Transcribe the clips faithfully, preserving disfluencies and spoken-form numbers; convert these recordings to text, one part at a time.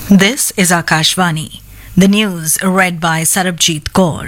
This is Akashvani. The news read by Sarabjit Kaur.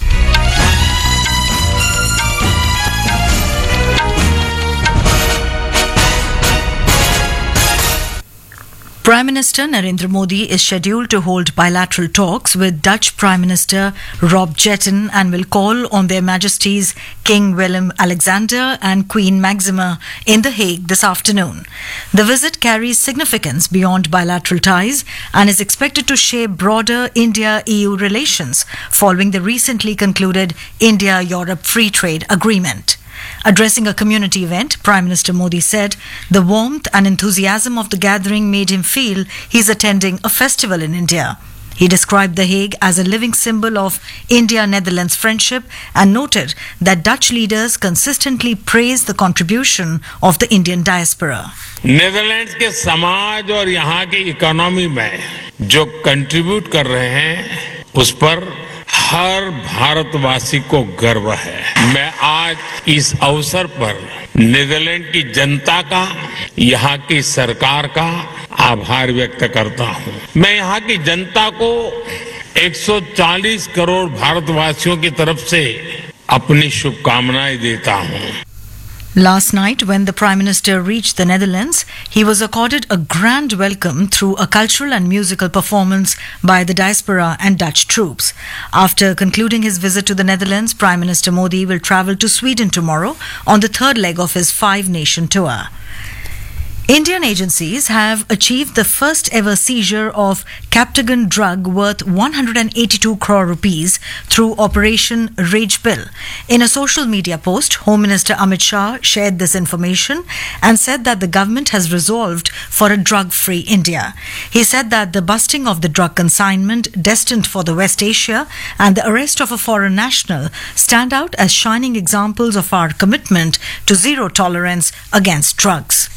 Prime Minister Narendra Modi is scheduled to hold bilateral talks with Dutch Prime Minister Rob Jetten and will call on Their Majesties King Willem-Alexander and Queen Maxima in The Hague this afternoon. The visit carries significance beyond bilateral ties and is expected to shape broader India-E U relations following the recently concluded India-Europe Free Trade Agreement. Addressing a community event, Prime Minister Modi said the warmth and enthusiasm of the gathering made him feel he's attending a festival in India. He described The Hague as a living symbol of India-Netherlands friendship and noted that Dutch leaders consistently praised the contribution of the Indian diaspora. Netherlands के समाज और यहाँ की economy में जो contribute कर रहे हैं उस पर हर भारतवासी को गर्व है। मैं आज इस अवसर पर नीदरलैंड की जनता का, यहाँ की सरकार का आभार व्यक्त करता हूँ। मैं यहाँ की जनता को एक सौ चालीस करोड़ भारतवासियों की तरफ से अपनी शुभकामनाएं देता हूँ। Last night, when the Prime Minister reached the Netherlands, he was accorded a grand welcome through a cultural and musical performance by the diaspora and Dutch troops. After concluding his visit to the Netherlands, Prime Minister Modi will travel to Sweden tomorrow on the third leg of his five-nation tour. Indian agencies have achieved the first ever seizure of Captagon drug worth one hundred eighty-two crore rupees through Operation Rage Pill. In a social media post, Home Minister Amit Shah shared this information and said that the government has resolved for a drug-free India. He said that the busting of the drug consignment destined for the West Asia and the arrest of a foreign national stand out as shining examples of our commitment to zero tolerance against drugs.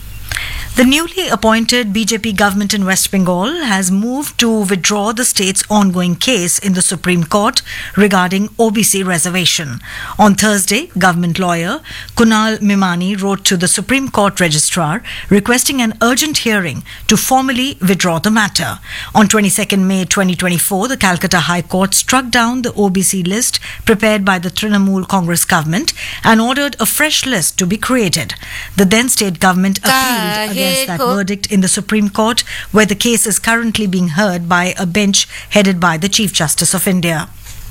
The newly appointed B J P government in West Bengal has moved to withdraw the state's ongoing case in the Supreme Court regarding O B C reservation. On Thursday, government lawyer Kunal Mimani wrote to the Supreme Court registrar requesting an urgent hearing to formally withdraw the matter. On twenty-second May twenty twenty-four, the Calcutta High Court struck down the O B C list prepared by the Trinamool Congress government and ordered a fresh list to be created. The then state government appealed against that verdict in the Supreme Court, where the case is currently being heard by a bench headed by the Chief Justice of India.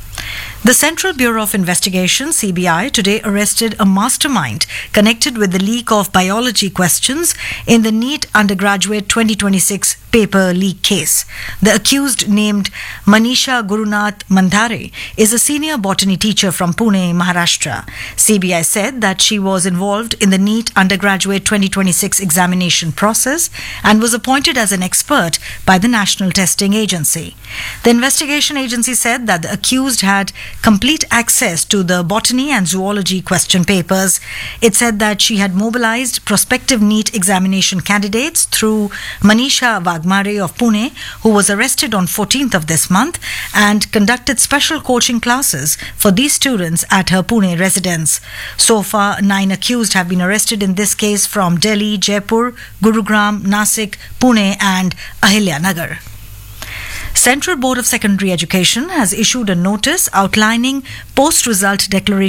The Central Bureau of Investigation, C B I, today arrested a mastermind connected with the leak of biology questions in the NEET undergraduate twenty twenty-six paper leak case. The accused, named Manisha Gurunath Mandhare, is a senior botany teacher from Pune, Maharashtra. C B I said that she was involved in the NEET undergraduate twenty twenty-six examination process and was appointed as an expert by the National Testing Agency. The investigation agency said that the accused had complete access to the botany and zoology question papers. It said that she had mobilized prospective NEET examination candidates through Manisha Wagmare of Pune, who was arrested on fourteenth of this month, and conducted special coaching classes for these students at her Pune residence. So far, nine accused have been arrested in this case from Delhi, Jaipur, Gurugram, Nasik, Pune and Ahilya-Nagar. Central Board of Secondary Education has issued a notice outlining post-result declaration